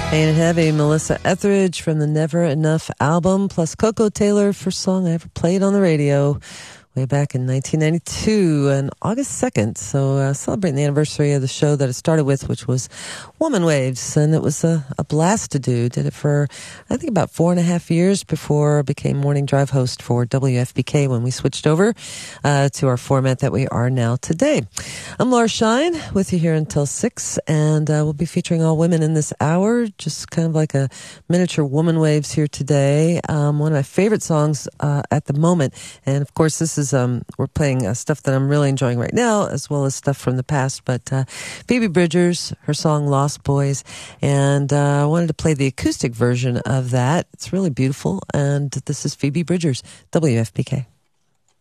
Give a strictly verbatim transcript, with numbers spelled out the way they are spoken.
Ain't It Heavy, Melissa Etheridge from the Never Enough album, plus Coco Taylor, first song I ever played on the radio way back in nineteen ninety-two on August second. So uh, celebrating the anniversary of the show that it started with, which was Woman Waves. And it was a, a blast to do. Did it for, I think, about four and a half years before I became morning drive host for W F B K when we switched over uh, to our format that we are now today. I'm Laura Shine with you here until six, and uh, we'll be featuring all women in this hour, just kind of like a miniature Woman Waves here today. Um, one of my favorite songs uh, at the moment, and of course this is Um, we're playing uh, stuff that I'm really enjoying right now, as well as stuff from the past. But uh, Phoebe Bridgers, her song Lost Boys, and uh, I wanted to play the acoustic version of that. It's really beautiful, and this is Phoebe Bridgers, W F P K.